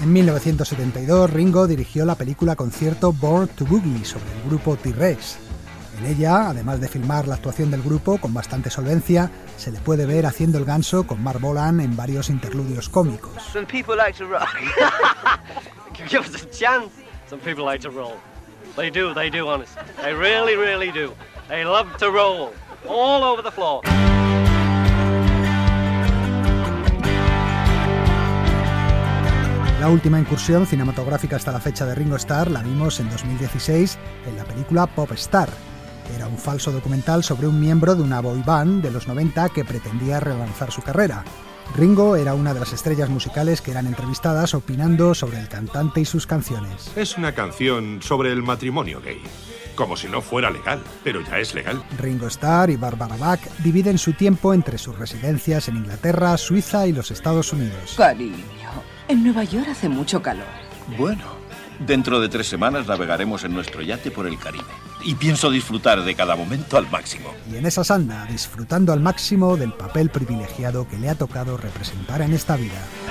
En 1972, Ringo dirigió la película concierto Born to Boogie sobre el grupo T-Rex. En ella, además de filmar la actuación del grupo con bastante solvencia, se le puede ver haciendo el ganso con Marc Bolan en varios interludios cómicos. Some people like to rock. Give us a chance. Some people like to roll. They do, honest. They really, really do. They love to roll all over the floor. La última incursión cinematográfica hasta la fecha de Ringo Starr la vimos en 2016 en la película Pop Star. Era un falso documental sobre un miembro de una boy band de los 90 que pretendía relanzar su carrera. Ringo era una de las estrellas musicales que eran entrevistadas opinando sobre el cantante y sus canciones. Es una canción sobre el matrimonio gay. Como si no fuera legal, pero ya es legal. Ringo Starr y Barbara Bach dividen su tiempo entre sus residencias en Inglaterra, Suiza y los Estados Unidos. Cariño, en Nueva York hace mucho calor. Bueno, dentro de 3 semanas navegaremos en nuestro yate por el Caribe. Y pienso disfrutar de cada momento al máximo. Y en esa anda, disfrutando al máximo del papel privilegiado que le ha tocado representar en esta vida.